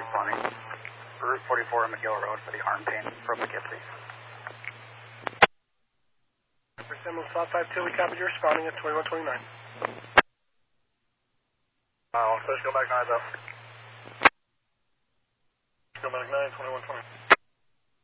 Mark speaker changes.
Speaker 1: responding. Route 44 McGill Road for the arm pain from Poughkeepsie.
Speaker 2: Simmons, South 52, we copied you responding at 2129.
Speaker 1: Let's go back 9 up.
Speaker 2: Go back 9, 2120.